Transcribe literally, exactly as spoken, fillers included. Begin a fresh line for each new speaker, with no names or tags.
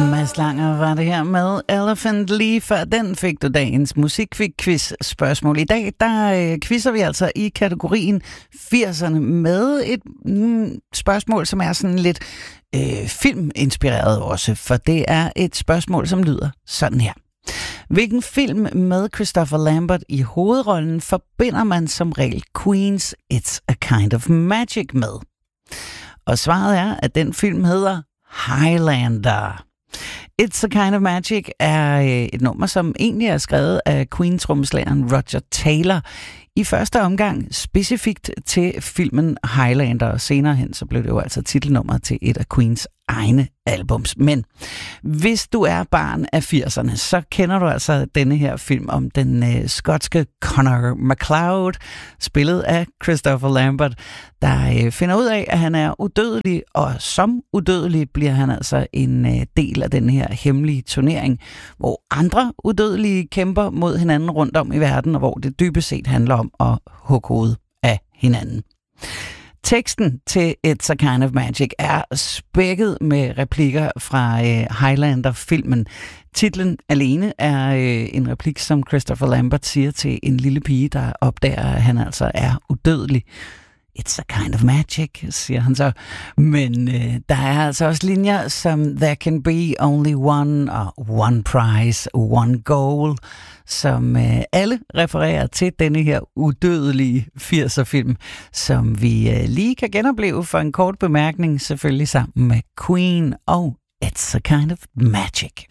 Mads Langer var det her med Elephant. Lige før den fik du dagens musikquiz-spørgsmål. I dag der øh, quizzer vi altså i kategorien firserne med et mm, spørgsmål, som er sådan lidt øh, filminspireret også, for det er et spørgsmål, som lyder sådan her. Hvilken film med Christopher Lambert i hovedrollen forbinder man som regel Queens It's a Kind of Magic med? Og svaret er, at den film hedder Highlander. It's a Kind of Magic er et nummer, som egentlig er skrevet af Queen-trommeslageren Roger Taylor i første omgang specifikt til filmen Highlander, og senere hen så blev det jo altså titelnummer til et af Queens egne albums. Men hvis du er barn af firserne, så kender du altså denne her film om den øh, skotske Connor MacLeod, spillet af Christopher Lambert, der øh, finder ud af, at han er udødelig, og som udødelig bliver han altså en øh, del af den her hemmelige turnering, hvor andre udødelige kæmper mod hinanden rundt om i verden, og hvor det dybest set handler om at hugge hovedet af hinanden. Teksten til It's a Kind of Magic er spækket med replikker fra øh, Highlander-filmen. Titlen alene er øh, en replik, som Christopher Lambert siger til en lille pige, der opdager, at han altså er udødelig. It's a kind of magic, siger han så. Men øh, der er altså også linjer som There can be only one, og one prize, one goal, som øh, alle refererer til denne her udødelige firser-film, som vi øh, lige kan genopleve for en kort bemærkning, selvfølgelig sammen med Queen og It's a Kind of Magic.